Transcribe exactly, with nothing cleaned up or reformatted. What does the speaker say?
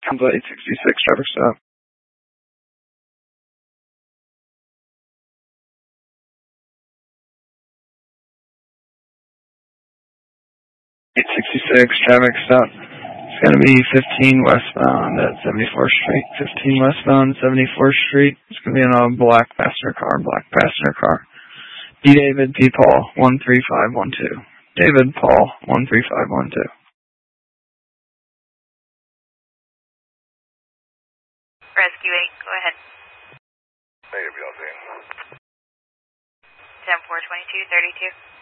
Convoy eight sixty-six, traffic stop. eight sixty-six, traffic stop. It's going to be fifteen westbound at seventy-fourth Street. fifteen westbound, seventy-fourth Street. It's going to be in a black passenger car, black passenger car. D. David P. Paul, one three five one two. David Paul, one three five one two. Rescue eight, go ahead. Hey, W L Z. ten four twenty-two thirty-two.